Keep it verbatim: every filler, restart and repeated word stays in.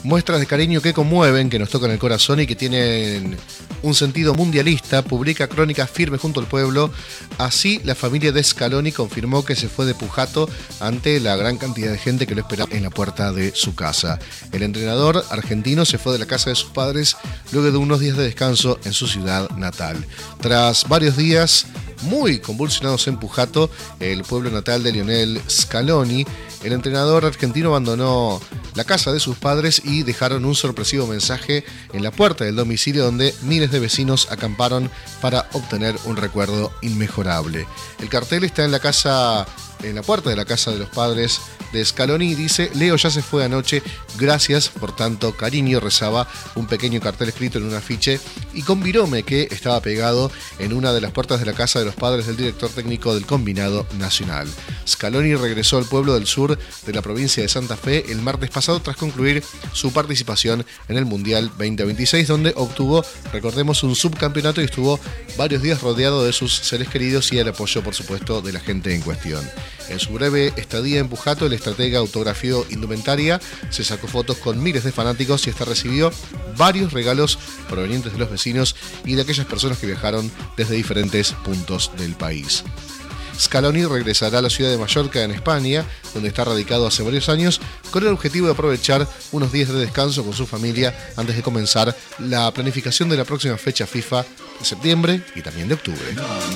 Muestras de cariño que conmueven, que nos tocan el corazón y que tienen un sentido mundialista, publica Crónicas firmes junto al pueblo. Así, la familia de Scaloni confirmó que se fue de Pujato ante la gran cantidad de gente que lo esperaba en la puerta de su casa. El entrenador argentino se fue de la casa de sus padres luego de unos días de descanso en su ciudad natal. Tras varios días muy convulsionados en Pujato, el pueblo natal de Lionel Scaloni, el entrenador argentino abandonó la casa de sus padres y dejaron un sorpresivo mensaje en la puerta del domicilio donde miles de vecinos acamparon para obtener un recuerdo inmejorable. El cartel está en la casa, en la puerta de la casa de los padres de Scaloni y dice: Leo ya se fue anoche, gracias por tanto cariño, rezaba un pequeño cartel escrito en un afiche y con virome que estaba pegado en una de las puertas de la casa de los padres del director técnico del combinado nacional. Scaloni regresó al pueblo del sur de la provincia de Santa Fe el martes pasado tras concluir su participación en el Mundial veinte veintiséis, donde obtuvo, recordemos, un subcampeonato y estuvo varios días rodeado de sus seres queridos y el apoyo, por supuesto, de la gente en cuestión. En su breve estadía en Pujato, el estratega autografió indumentaria, se sacó fotos con miles de fanáticos y hasta recibió varios regalos provenientes de los vecinos y de aquellas personas que viajaron desde diferentes puntos del país. Scaloni regresará a la ciudad de Mallorca, en España, donde está radicado hace varios años, con el objetivo de aprovechar unos días de descanso con su familia antes de comenzar la planificación de la próxima fecha FIFA de septiembre y también de octubre.